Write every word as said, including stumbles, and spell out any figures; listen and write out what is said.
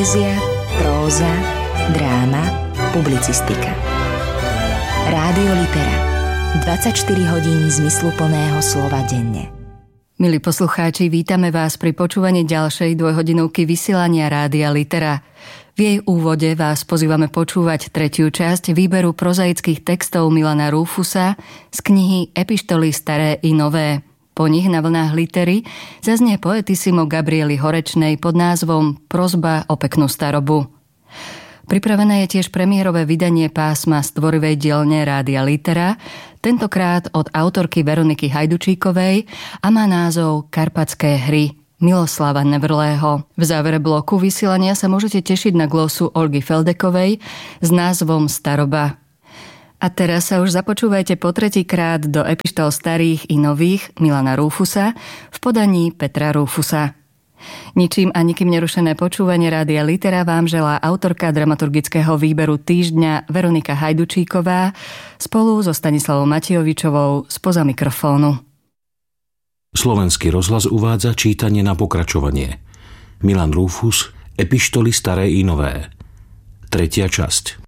Poézia, próza, dráma, publicistika. Rádio Litera. dvadsaťštyri hodín zmysluplného slova denne. Milí poslucháči, vítame vás pri počúvaní ďalšej dvojhodinovky vysielania Rádia Litera. V jej úvode vás pozývame počúvať tretiu časť výberu prozaických textov Milana Rúfusa z knihy Epištoly staré i nové. Po nich na vlnách Litery zaznie poetissimo Gabriely Horečnej pod názvom Prosba o peknú starobu. Pripravené je tiež premiérové vydanie pásma z tvorivej dielne Rádia Litera, tentokrát od autorky Veroniky Hajdučíkovej a má názov Karpatské hry Miloslava Nevrlého. V závere bloku vysielania sa môžete tešiť na glosu Olgy Feldekovej s názvom Staroba. A teraz sa už započúvajte po tretíkrát do epištol starých i nových Milana Rúfusa v podaní Petra Rúfusa. Ničím a nikým nerušené počúvanie Rádia Litera vám želá autorka dramaturgického výberu týždňa Veronika Hajdučíková spolu so Stanislavom Matijovičovou spoza mikrofónu. Slovenský rozhlas uvádza čítanie na pokračovanie. Milan Rúfus, Epištoly staré i nové. Tretia časť.